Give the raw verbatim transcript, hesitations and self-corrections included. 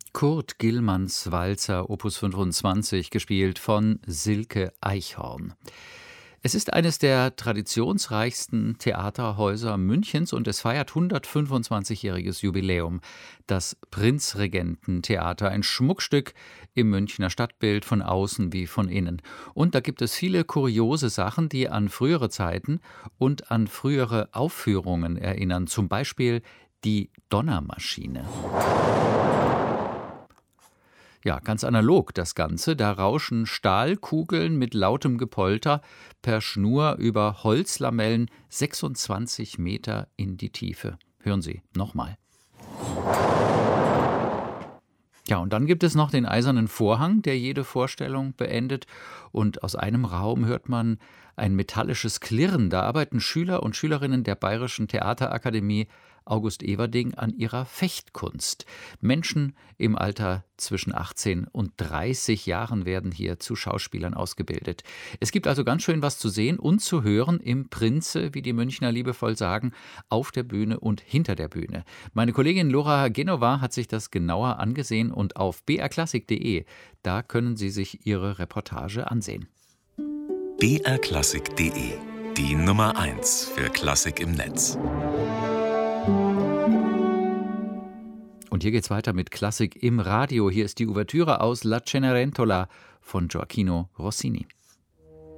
Kurt Gillmanns Walzer Opus fünfundzwanzig, gespielt von Silke Eichhorn. Es ist eines der traditionsreichsten Theaterhäuser Münchens und es feiert hundertfünfundzwanzigjähriges Jubiläum. Das Prinzregententheater, ein Schmuckstück im Münchner Stadtbild von außen wie von innen. Und da gibt es viele kuriose Sachen, die an frühere Zeiten und an frühere Aufführungen erinnern. Zum Beispiel die Donnermaschine. Ja, ganz analog das Ganze. Da rauschen Stahlkugeln mit lautem Gepolter per Schnur über Holzlamellen sechsundzwanzig Meter in die Tiefe. Hören Sie nochmal. Ja, und dann gibt es noch den eisernen Vorhang, der jede Vorstellung beendet. Und aus einem Raum hört man ein metallisches Klirren. Da arbeiten Schüler und Schülerinnen der Bayerischen Theaterakademie August Everding an ihrer Fechtkunst. Menschen im Alter zwischen achtzehn und dreißig Jahren werden hier zu Schauspielern ausgebildet. Es gibt also ganz schön was zu sehen und zu hören im Prinze, wie die Münchner liebevoll sagen, auf der Bühne und hinter der Bühne. Meine Kollegin Laura Genova hat sich das genauer angesehen und auf b r klassik punkt d e, da können Sie sich ihre Reportage ansehen. b r klassik punkt d e, die Nummer eins für Klassik im Netz. Und hier geht's weiter mit Klassik im Radio. Hier ist die Ouvertüre aus La Cenerentola von Gioacchino Rossini.